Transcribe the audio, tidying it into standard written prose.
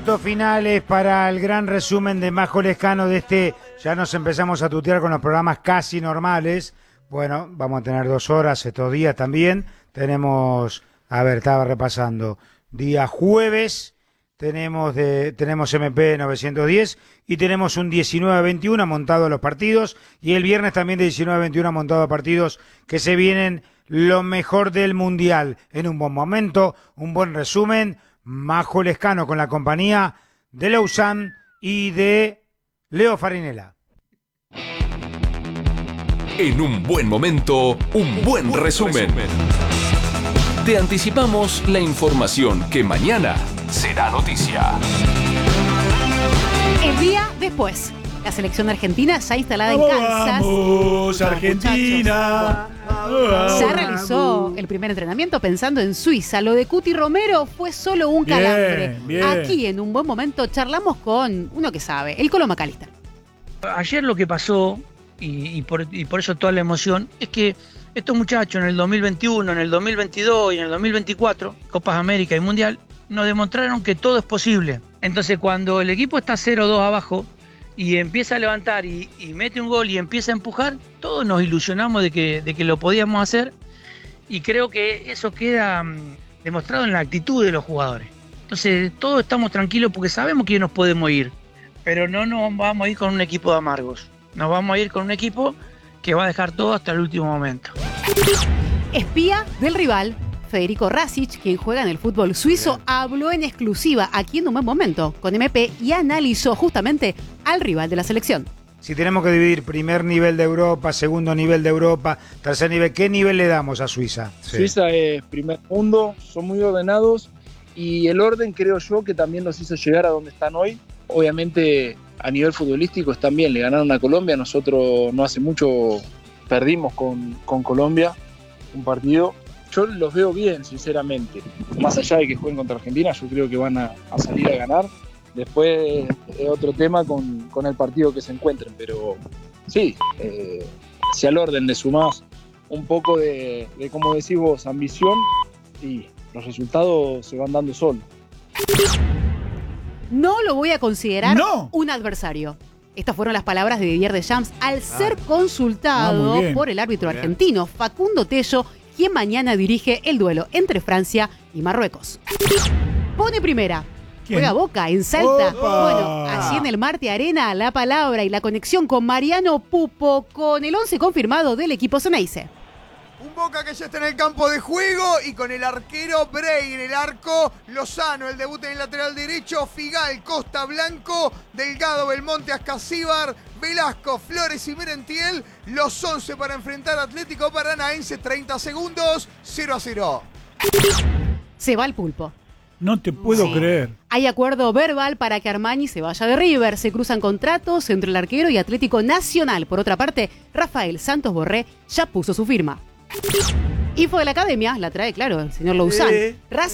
Minutos finales para el gran resumen de Majo Lescano de este. Ya nos empezamos a tutear con los programas casi normales. Bueno, vamos a tener 2 horas estos días también. Tenemos, estaba repasando, día jueves tenemos MP 910 y tenemos un 19-21 montado a los partidos, y el viernes también de 19-21 montado a partidos que se vienen lo mejor del Mundial. En un buen momento, un buen resumen. Majo Lescano con la compañía de Lausanne y de Leo Farinella. En un buen momento, un buen resumen. Te anticipamos la información que mañana será noticia. El día después, la selección argentina ya instalada en Kansas. ¡Vamos, Argentina! Ya realizó el primer entrenamiento pensando en Suiza. Lo de Cuti Romero fue solo un calambre. Bien. Aquí, en un buen momento, charlamos con uno que sabe, el Colo McAllister. Ayer lo que pasó, y por eso toda la emoción, es que estos muchachos en el 2021, en el 2022 y en el 2024, Copas América y Mundial, nos demostraron que todo es posible. Entonces, cuando el equipo está 0-2 abajo y empieza a levantar y mete un gol y empieza a empujar, todos nos ilusionamos de que lo podíamos hacer, y creo que eso queda demostrado en la actitud de los jugadores. Entonces, todos estamos tranquilos porque sabemos que nos podemos ir, pero no nos vamos a ir con un equipo de amargos. Nos vamos a ir con un equipo que va a dejar todo hasta el último momento. Espía del rival, Federico Rasic, quien juega en el fútbol suizo, habló en exclusiva aquí en un buen momento con MP y analizó justamente al rival de la selección. Si tenemos que dividir primer nivel de Europa, segundo nivel de Europa, tercer nivel, ¿qué nivel le damos a Suiza? Sí. Suiza es primer mundo, son muy ordenados, y el orden creo yo que también los hizo llegar a donde están hoy. Obviamente a nivel futbolístico están bien, le ganaron a Colombia, nosotros no hace mucho perdimos con Colombia un partido. Yo los veo bien, sinceramente. Más allá de que jueguen contra Argentina, yo creo que van a salir a ganar. Después es otro tema con el partido que se encuentren, pero sí, si al orden le sumás un poco de, como decís vos, ambición, y los resultados se van dando solos. No lo voy a considerar un adversario. Estas fueron las palabras de Didier Deschamps al ser consultado por el árbitro argentino Facundo Tello, quien mañana dirige el duelo entre Francia y Marruecos. Pone primera. ¿Quién? Juega Boca en Salta. ¡Opa! Bueno, allí en el Marte Arena, la palabra y la conexión con Mariano Pupo, con el 11 confirmado del equipo Ceneice. Un Boca que ya está en el campo de juego y con el arquero Bray en el arco, Lozano, el debut en el lateral derecho, Figal, Costa, Blanco, Delgado, Belmonte, Ascasíbar, Velasco, Flores y Merentiel, los 11 para enfrentar a Atlético Paranaense. 30 segundos, 0-0. Se va el Pulpo. No te puedo creer. Hay acuerdo verbal para que Armani se vaya de River. Se cruzan contratos entre el arquero y Atlético Nacional. Por otra parte, Rafael Santos Borré ya puso su firma. Info de la academia, la trae, claro, el señor Lausanne.